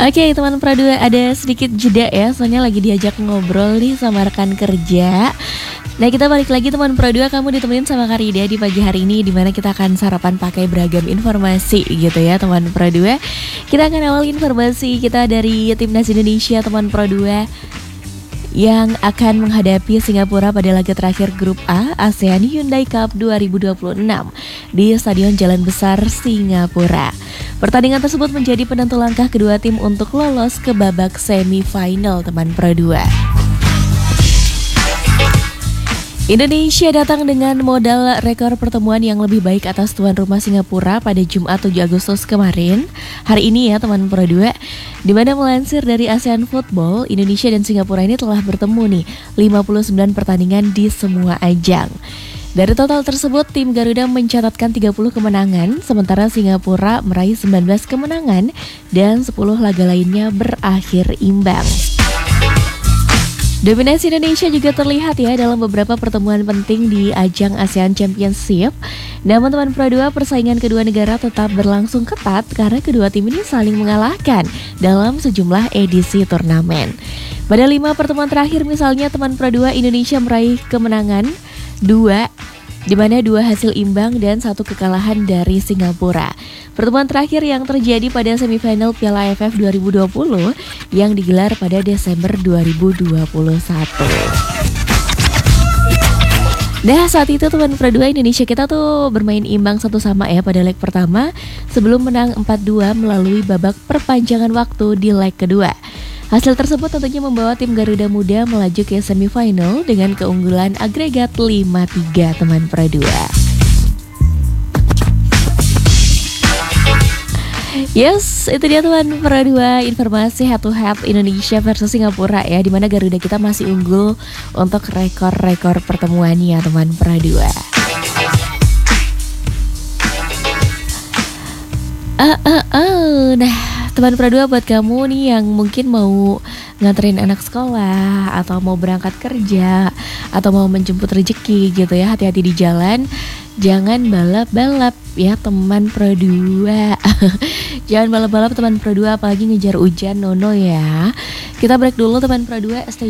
Oke, teman Pro 2 ada sedikit jeda ya, soalnya lagi diajak ngobrol nih sama rekan kerja. Nah, kita balik lagi teman Pro 2, kamu ditemenin sama Karida di pagi hari ini, dimana kita akan sarapan pakai beragam informasi gitu ya teman Pro 2. Kita akan awal informasi kita dari Timnas Indonesia teman Pro 2 yang akan menghadapi Singapura pada laga terakhir Grup A ASEAN Hyundai Cup 2026 di Stadion Jalan Besar Singapura. Pertandingan tersebut menjadi penentu langkah kedua tim untuk lolos ke babak semifinal teman Pro 2. Indonesia datang dengan modal rekor pertemuan yang lebih baik atas tuan rumah Singapura pada Jumat 7 Agustus kemarin. Hari ini ya teman Pro 2, di mana melansir dari ASEAN Football, Indonesia dan Singapura ini telah bertemu nih 59 pertandingan di semua ajang. Dari total tersebut, tim Garuda mencatatkan 30 kemenangan, sementara Singapura meraih 19 kemenangan dan 10 laga lainnya berakhir imbang. Dominasi Indonesia juga terlihat ya dalam beberapa pertemuan penting di ajang ASEAN Championship. Namun teman Pro 2, persaingan kedua negara tetap berlangsung ketat karena kedua tim ini saling mengalahkan dalam sejumlah edisi turnamen. Pada 5 pertemuan terakhir misalnya teman Pro 2, Indonesia meraih kemenangan 2, di mana 2 hasil imbang dan 1 kekalahan dari Singapura. Pertemuan terakhir yang terjadi pada semifinal Piala AFF 2020 yang digelar pada Desember 2021. Nah, saat itu teman Pro 2, Indonesia kita tuh bermain imbang 1-1 ya pada leg pertama sebelum menang 4-2 melalui babak perpanjangan waktu di leg kedua. Hasil tersebut tentunya membawa tim Garuda Muda melaju ke semifinal dengan keunggulan agregat 5-3 teman Pro 2. Yes, itu dia teman Pro 2, informasi head to head Indonesia versus Singapura ya, dimana Garuda kita masih unggul untuk rekor-rekor pertemuannya teman Pro 2. Nah, teman Pro 2, buat kamu nih yang mungkin mau nganterin anak sekolah atau mau berangkat kerja atau mau menjemput rezeki gitu ya, hati-hati di jalan. Jangan balap-balap ya teman Pro 2. Jangan balap-balap teman Pro 2, apalagi ngejar hujan, nono ya. Kita break dulu teman Pro 2. Stay